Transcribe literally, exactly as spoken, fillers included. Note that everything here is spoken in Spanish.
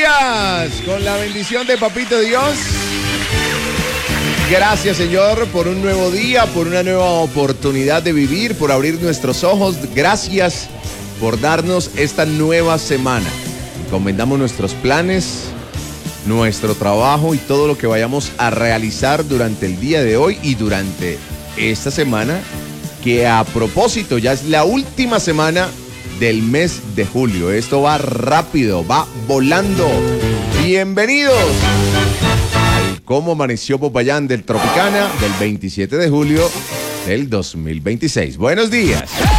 días, con la bendición de Papito Dios. Gracias, Señor, por un nuevo día, por una nueva oportunidad de vivir, por abrir nuestros ojos. Gracias por darnos esta nueva semana. Encomendamos nuestros planes, nuestro trabajo y todo lo que vayamos a realizar durante el día de hoy y durante esta semana, que a propósito ya es la última semana del mes de julio. Esto va rápido, va volando. Bienvenidos al Cómo Amaneció Popayán del Tropicana del veintisiete de julio del dos mil veintiséis. Buenos días.